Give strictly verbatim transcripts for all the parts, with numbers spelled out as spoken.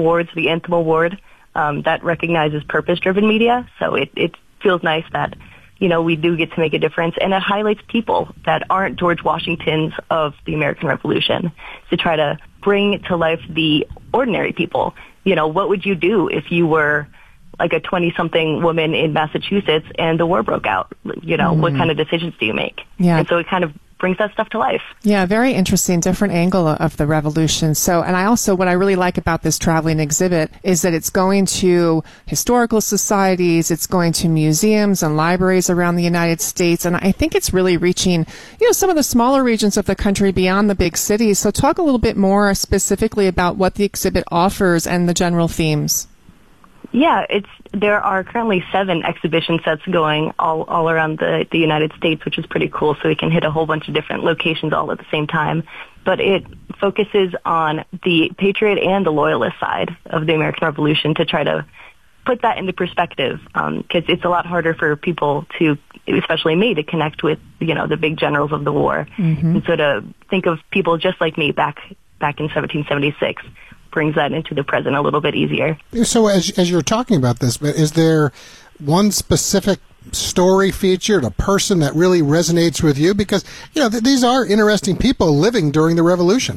awards, the Anthem Award, um, that recognizes purpose-driven media. So it, it feels nice that, you know, we do get to make a difference, and it highlights people that aren't George Washingtons of the American Revolution to try to bring to life the ordinary people. You know, what would you do if you were like a twenty-something woman in Massachusetts and the war broke out? You know, mm. what kind of decisions do you make? Yeah. And so it kind of brings that stuff to life. Yeah, very interesting, different angle of the revolution. So, and I also, what I really like about this traveling exhibit is that it's going to historical societies, it's going to museums and libraries around the United States, and I think it's really reaching, you know, some of the smaller regions of the country beyond the big cities. So talk a little bit more specifically about what the exhibit offers and the general themes. Yeah, it's there are currently seven exhibition sets going all, all around the, the United States, which is pretty cool, so we can hit a whole bunch of different locations all at the same time. But it focuses on the patriot and the loyalist side of the American Revolution to try to put that into perspective, because um, it's a lot harder for people to, especially me, to connect with, you know, the big generals of the war. Mm-hmm. And so to think of people just like me back back in seventeen seventy-six brings that into the present a little bit easier. So as as you're talking about this, is there one specific story featured, a person that really resonates with you? Because, you know, th- these are interesting people living during the Revolution.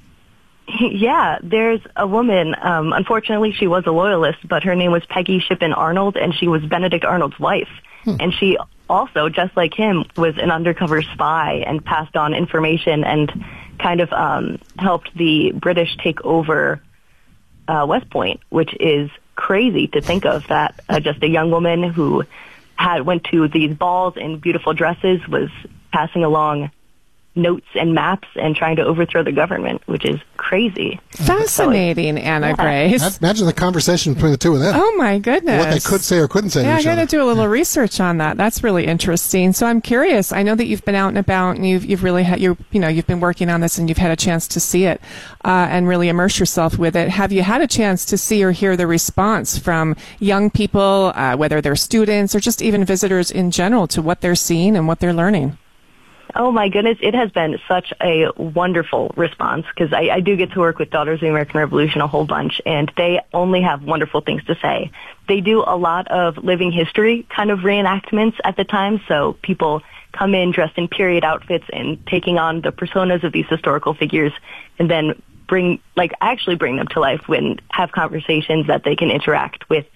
Yeah, there's a woman, um, unfortunately she was a loyalist, but her name was Peggy Shippen Arnold, and she was Benedict Arnold's wife. Hmm. And she also, just like him, was an undercover spy and passed on information and kind of um, helped the British take over uh, West Point, which is crazy to think of, that uh, just a young woman who had went to these balls in beautiful dresses was passing along notes and maps and trying to overthrow the government, which is crazy. Fascinating, so Anna yeah. Grace. Imagine the conversation between the two of them. Oh, my goodness. What they could say or couldn't say yeah, to each I got other. to do a little yeah. research on that. That's really interesting. So I'm curious. I know that you've been out and about, and you've you've really had you you know you've been working on this, and you've had a chance to see it uh, and really immerse yourself with it. Have you had a chance to see or hear the response from young people, uh, whether they're students or just even visitors in general, to what they're seeing and what they're learning? Oh, my goodness. It has been such a wonderful response, because I, I do get to work with Daughters of the American Revolution a whole bunch, and they only have wonderful things to say. They do a lot of living history kind of reenactments at the time, so people come in dressed in period outfits and taking on the personas of these historical figures, and then bring, like, actually bring them to life and have conversations that they can interact with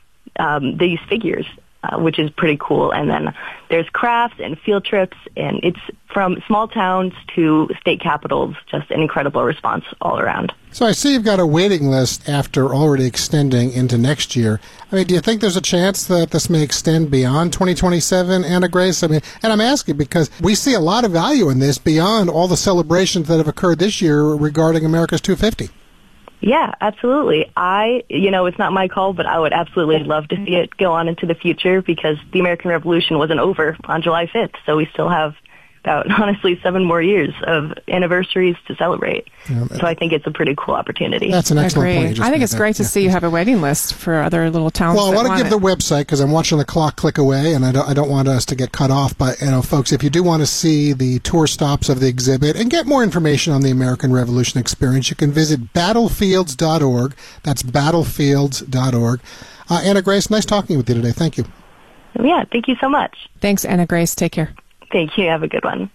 um, these figures. Uh, which is pretty cool. And then there's crafts and field trips, and it's from small towns to state capitals, just an incredible response all around. So I see you've got a waiting list after already extending into next year. I mean, do you think there's a chance that this may extend beyond twenty twenty-seven, Anna Grace? I mean, and I'm asking because we see a lot of value in this beyond all the celebrations that have occurred this year regarding America's two fifty. Yeah, absolutely. I, you know, it's not my call, but I would absolutely love to see it go on into the future, because the American Revolution wasn't over on July fifth, so we still have about, honestly, seven more years of anniversaries to celebrate. Yeah, so I think it's a pretty cool opportunity. That's an excellent I point. I think it's there. great to yeah. see you have a waiting list for other little towns. Well, I want to give it. the website, because I'm watching the clock click away, and I don't, I don't want us to get cut off. But, you know, folks, if you do want to see the tour stops of the exhibit and get more information on the American Revolution experience, you can visit battlefields dot org. That's battlefields dot org. Uh, Anna Grace, nice talking with you today. Thank you. Yeah, thank you so much. Thanks, Anna Grace. Take care. Thank you. Have a good one.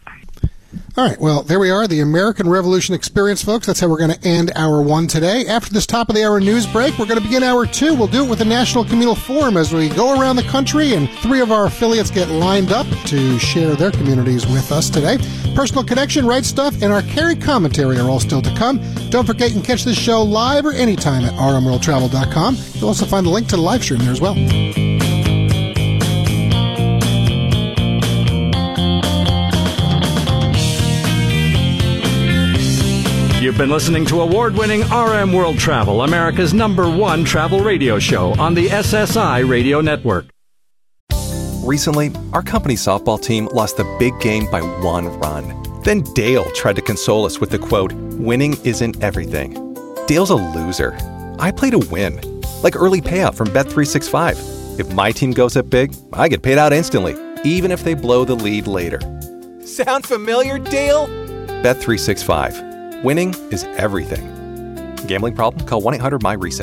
All right, well, there we are, the American Revolution experience, folks. That's how we're going to end hour one today. After this top of the hour news break, we're going to begin hour two. We'll do it with the National Communal Forum as we go around the country, and three of our affiliates get lined up to share their communities with us today. Personal Connection, Right Stuff, and our Carry Commentary are all still to come. Don't forget, you can catch this show live or anytime at r m world travel dot com. You'll also find the link to the live stream there as well. You've been listening to award-winning R M World Travel, America's number one travel radio show on the S S I Radio Network. Recently, our company softball team lost the big game by one run. Then Dale tried to console us with the quote, "Winning isn't everything." Dale's a loser. I play to win. Like early payout from Bet three sixty-five. If my team goes up big, I get paid out instantly, even if they blow the lead later. Sound familiar, Dale? Bet three sixty-five. Winning is everything. Gambling problem? Call one eight hundred M Y RESET.